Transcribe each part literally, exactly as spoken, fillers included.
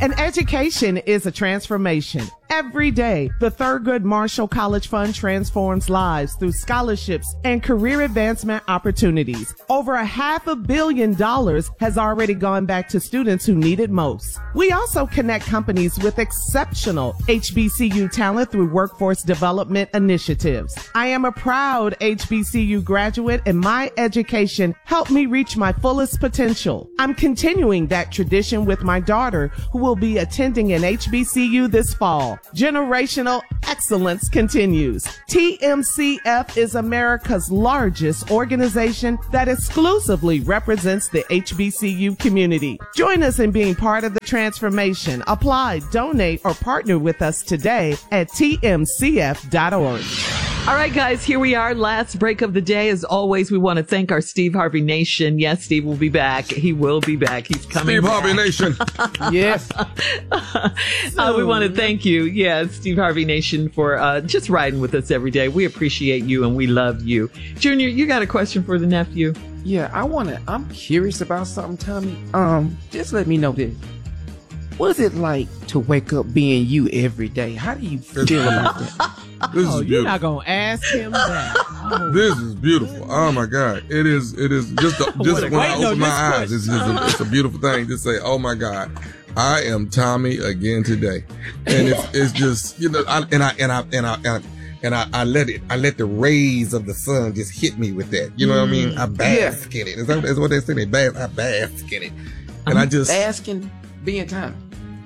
An education is a transformation. Every day, the Thurgood Marshall College Fund transforms lives through scholarships and career advancement opportunities. Over a half a billion dollars has already gone back to students who need it most. We also connect companies with exceptional H B C U talent through workforce development initiatives. I am a proud H B C U graduate, and my education helped me reach my fullest potential. I'm continuing that tradition with my daughter, who will be attending an H B C U this fall. Generational excellence continues. T M C F is America's largest organization that exclusively represents the H B C U community. Join us in being part of the transformation. Apply, donate, or partner with us today at T M C F dot org. All right, guys, here we are. Last break of the day. As always, we want to thank our Steve Harvey Nation. Yes, Steve will be back. He will be back. He's coming Steve back. Harvey Nation. Yes. uh, we want to thank you, yeah, Steve Harvey Nation, for uh, just riding with us every day. We appreciate you and we love you. Junior, you got a question for the nephew? Yeah, I want to, I'm curious about something, Tommy. Um, just let me know this. What's it like to wake up being you every day? How do you feel about that? This Oh, is you're beautiful. not going to ask him that. Oh. This is beautiful. Oh my God. It is, it is just, a, just a- when I Wait, no, open my this eyes, it's, just a, it's a beautiful thing to say, oh my God, I am Tommy again today. And it's, it's just, you know, I, and I, and I, and I, and I, and I, I let it, I let the rays of the sun just hit me with that. You know what I mean? I bask in it. Is that, is what they say? They bask, I bask in it. And I just, Asking, being Tommy.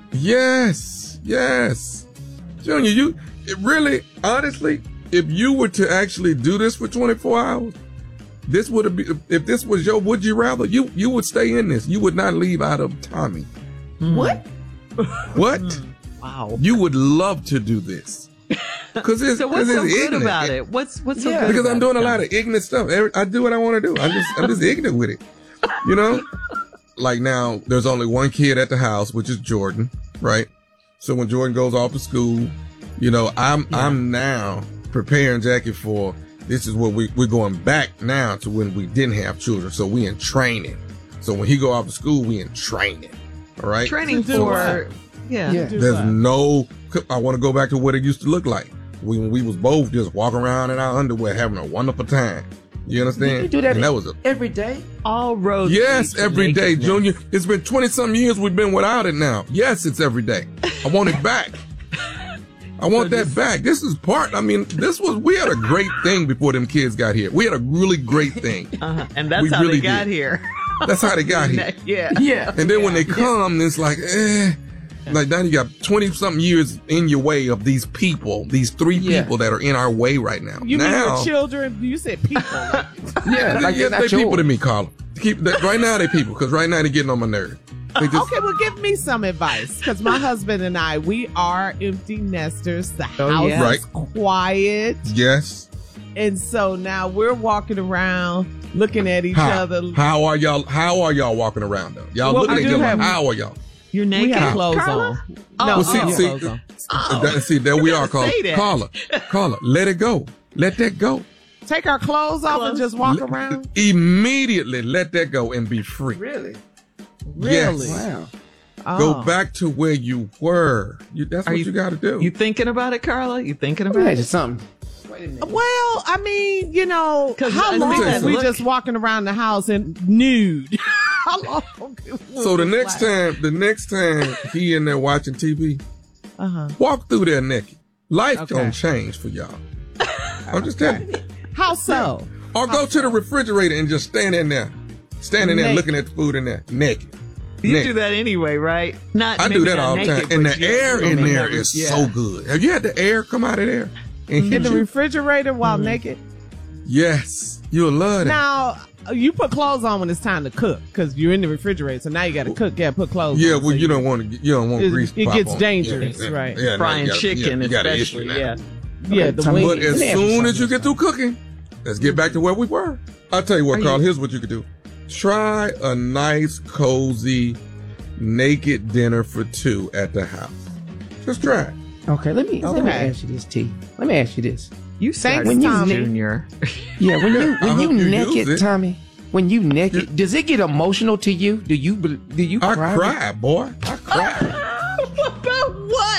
yes, yes. Junior, you, it really, honestly, if you were to actually do this for twenty-four hours, this would have been, if this was your would you rather, you, you would stay in this. You would not leave out of Tommy. What? What? Wow. You would love to do this. Cause it's, So what's 'cause so it's good ignorant. about it? What's what's so Yeah, good Because about I'm doing it? a lot of ignorant stuff. Every- I do what I want to do. I'm just, I'm just ignorant with it. You know? Like now, there's only one kid at the house, which is Jordan, right? So when Jordan goes off to school, you know, I'm, I'm now preparing Jackie for, this is what we, we're going back now to when we didn't have children. So we in training. So when he go off to school, we in training. All right. Training To do for, yeah. Yeah. Do There's what? no, I want to go back to what it used to look like. When we was both just walking around in our underwear having a wonderful time. You understand? You do that, And that was a, every day? All roads. yes, lead to every day, nakedness. Junior. It's been twenty some years we've been without it now. Yes, it's every day. I want it back. I want that back. This is part, I mean, this was, we had a great thing before them kids got here. We had a really great thing. Uh-huh. And that's We how really they got did. here. That's how they got here. Yeah. Yeah. And then when they come, it's like, eh. Like now you got twenty something years in your way of these people, these three Yeah. people that are in our way right now. You mean now, your children? You said people. Like, Yeah, like yes, they're they not people to yours. me, Carla. Keep that right now. They people because right now they're getting on my nerves. They just, okay, well, give me some advice, because my husband and I, we are empty nesters. The Oh, house yeah. is quiet, yes. and so now we're walking around looking at each How, other. how are y'all? How are y'all walking around though? Y'all Well, looking I at do each other. have- How are y'all? You're We naked. have clothes Carla? on. Oh, No, Well, we see, have see, clothes on. that- see, there we are, Carla. Say that. Carla, Carla, let it go. Let that go. Take our clothes off and just walk Let- around. Immediately let that go and be free. Really? Really? Yes. Wow. Go Oh. back to where you were. You, that's Are what you- you, got to do. You thinking about it, Carla? You thinking Let me about ask you it? something. Wait a minute. Well, I mean, you know, 'Cause how I long think are that we look- just walking around the house and nude? How long? So the next time, the next time he in there watching T V, uh-huh. walk through there naked. Life Okay. gonna change for y'all. I'm just telling you. How so? Or go to the refrigerator and just stand in there, standing there Naked. looking at the food in there naked. You naked. do that anyway, right? Not I maybe do that not all the naked, time. And but the you- air in you may there never- is yeah. so good. Have you had the air come out of there? And hit In the you? refrigerator while naked? Yes, you'll love that. Now, you put clothes on when it's time to cook because you're in the refrigerator. So now you got to cook. Yeah, put clothes yeah, on. well, so you don't want to. You don't want It- grease. to it pop gets on. dangerous, Yeah, yeah, right. Yeah, now Frying you gotta- chicken, yeah, you got an issue especially. now. Yeah. Yeah, the Tommy, wings. But as Let me ask you soon as something. you get through cooking, let's get back to where we were. I'll tell you what, Are Carl. you- Here's what you could do. Try a nice, cozy, naked dinner for two at the house. Just try it. Okay, let me let me Okay. ask you this, T. Let me ask you this. You Thanks, started, Tommy. Junior. Yeah, when you I when you hope you use naked, it. Tommy, when you naked, does it get emotional to you? Do you bel- do you I cry? cry, boy. I cry.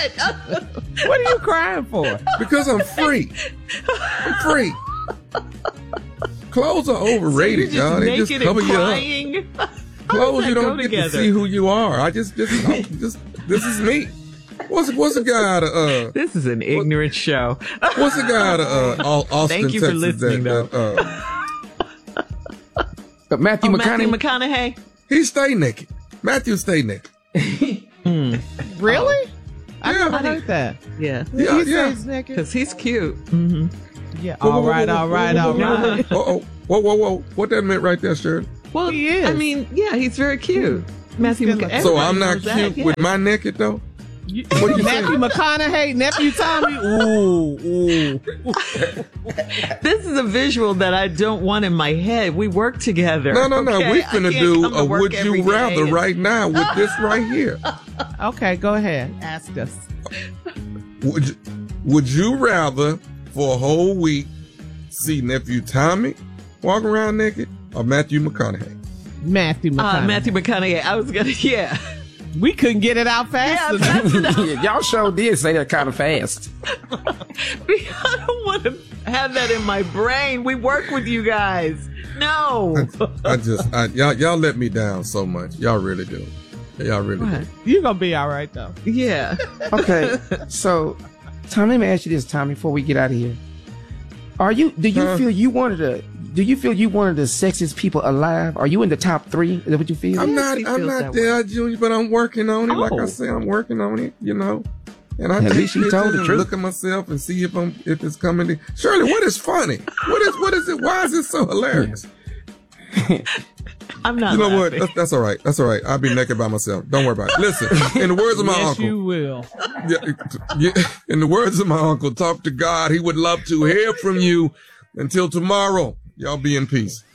What are you crying for? Because I'm free. I'm free. Clothes are overrated, so you're y'all. They just naked cover and you up. crying? Clothes you don't get together? to see who you are. I just, just, I just, this is me. What's what's the guy out of uh? This is an ignorant show. What's the guy out of uh? Al- Austin, Thank you for Texas, listening, that, though. that, uh, But Matthew Oh, McConaughey, Matthew McConaughey. he stay naked. Matthew stay naked. Really? I Yeah. never heard that. Yeah, Yeah, he yeah. says naked. because he's cute. Mm-hmm. Yeah. Whoa, whoa, All whoa, right, whoa, all whoa, right, whoa, all whoa, whoa, right. whoa, whoa, whoa, whoa, whoa! What that meant right there, Shirley? Well, He is. I mean, yeah, he's very cute. Matthew good McConaughey. looking. So I'm not Everybody knows cute that, with yeah. my naked though. You, What you Matthew McConaughey, nephew Tommy. Ooh, ooh. This is a visual that I don't want in my head. We work together. No, no, no. okay? We I finna can't do come to a work would every you day rather and- right now with this right here. Okay, go ahead. Ask us. Would you, would you rather for a whole week see nephew Tommy walk around naked or Matthew McConaughey? Matthew McConaughey. Uh, Matthew McConaughey. I was gonna, yeah. We couldn't get it out fast Yeah, enough. yeah, y'all sure did say that kind of fast. I don't want to have that in my brain. We work with you guys. No. I just, I, y'all, y'all let me down so much. Y'all really do. Y'all really do. You're going to be all right, though. Yeah. Okay, so Tommy, let me ask you this, Tommy, before we get out of here. Are you? Do you Huh? feel you one of the? Do you feel you one of the sexiest people alive? Are you in the top three? Is that what you feel? I'm Yes, not, he I'm feels not that there, Junior, but I'm working on it. Like I Oh. say, I'm working on it, you know. And I At take least you told pictures the and truth. look at myself and see if I'm, if it's coming to, Shirley, what is funny? What is, what is it? Why is it so hilarious? I'm not You know what? laughing. That's, that's all right. That's all right. I'll be naked by myself. Don't worry about it. Listen, in the words of my Yes, uncle, you will. yeah, yeah, in the words of my uncle, talk to God. He would love to hear from you. Until tomorrow, y'all be in peace.